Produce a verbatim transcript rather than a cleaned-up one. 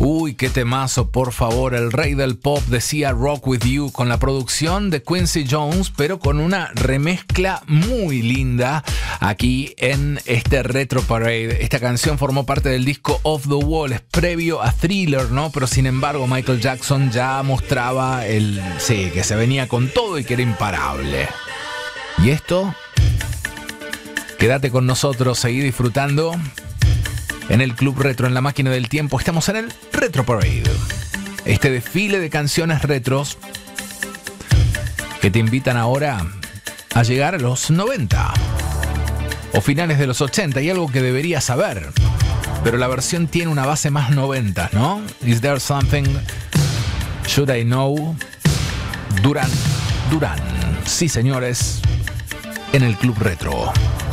Uy, qué temazo, por favor. El rey del pop decía Rock With You, con la producción de Quincy Jones, pero con una remezcla muy linda aquí en este Retro Parade. Esta canción formó parte del disco Off the Wall, es previo a Thriller, ¿no? Pero sin embargo Michael Jackson ya mostraba el, sí, que se venía con todo y que era imparable. Y esto, quédate con nosotros, seguí disfrutando. En el Club Retro, en la máquina del tiempo, estamos en el Retro Parade. Este desfile de canciones retros que te invitan ahora a llegar a los noventa o finales de los ochenta. Y algo que deberías saber, pero la versión tiene una base más noventa, ¿no? Is There Something Should I Know? Duran Duran. Sí, señores, en el Club Retro.